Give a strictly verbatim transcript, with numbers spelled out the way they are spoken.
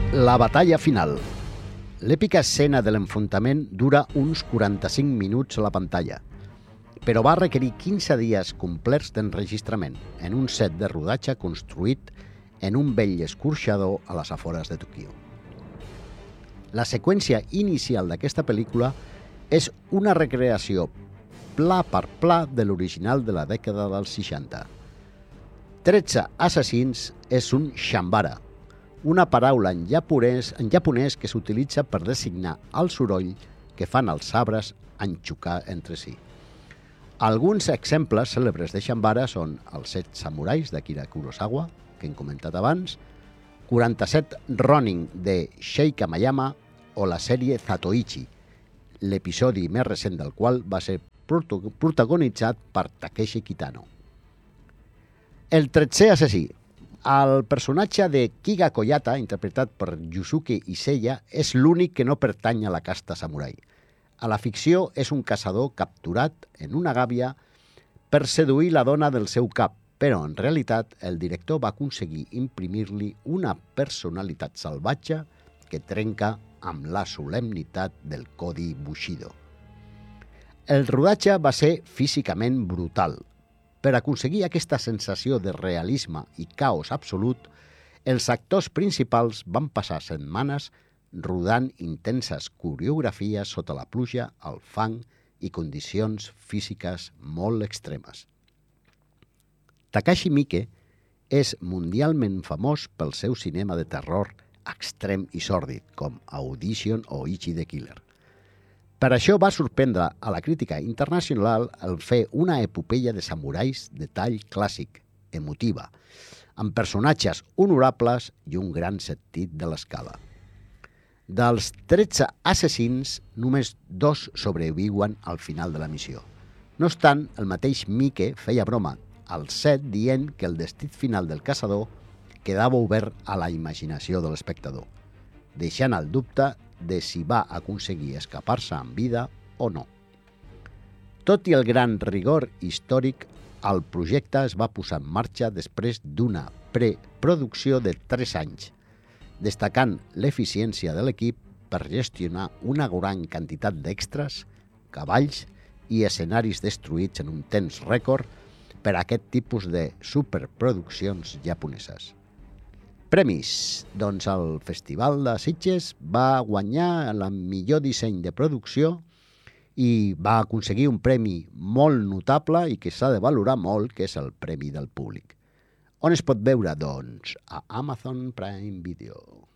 La batalla final. L'èpica escena de l'enfrontament dura uns quaranta-cinc minuts a la pantalla, però va requerir quinze dies complets d'enregistrament en un set de rodatge construït en un vell escorxador a les afores de Tòquio. La seqüència inicial d'aquesta pel·lícula és una recreació pla per pla de l'original de la dècada dels seixanta. tretze assassins és un shambara, una paraula en japonès, en japonès que s'utilitza per designar el soroll que fan els sabres en xocar entre si. Alguns exemples cèlebres de shambara són els set samurais d'Akira Kurosawa, que hem comentat abans, quaranta-set Ronin de Sheikh Amayama o la sèrie Zatoichi, l'episodi més recent del qual va ser protagonitzat per Takeshi Kitano. El tretzè assassí. El personatge de Kiga Koyata, interpretat per Yusuke Iseya, és l'únic que no pertany a la casta samurai. A la ficció és un caçador capturat en una gàbia per seduir la dona del seu cap, però en realitat el director va aconseguir imprimir-li una personalitat salvatge que trenca amb la solemnitat del codi Bushido. El rodatge va ser físicament brutal. Per aconseguir aquesta sensació de realisme i caos absolut, els actors principals van passar setmanes rodant intenses coreografies sota la pluja, el fang i condicions físiques molt extremes. Takashi Miike és mundialment famós pel seu cinema de terror extrem i sòrdid, com Audition o Ichi the Killer. Per això va sorprendre a la crítica internacional el fer una epopeia de samurais de tall clàssic, emotiva, amb personatges honorables i un gran sentit de l'escala. Dels tretze assassins, només dos sobreviuen al final de la missió. No obstant, el mateix Miike feia broma al set dient que el destí final del caçador quedava obert a la imaginació de l'espectador, deixant el dubte de si va aconseguir escapar-se amb vida o no. Tot i el gran rigor històric, el projecte es va posar en marxa després d'una preproducció de tres anys, destacant l'eficiència de l'equip per gestionar una gran quantitat d'extras, cavalls i escenaris destruïts en un temps rècord per a aquest tipus de superproduccions japoneses. Premis. Doncs el Festival de Sitges va guanyar el millor disseny de producció i va aconseguir un premi molt notable i que s'ha de valorar molt, que és el Premi del Públic. On es pot veure? Doncs a Amazon Prime Video.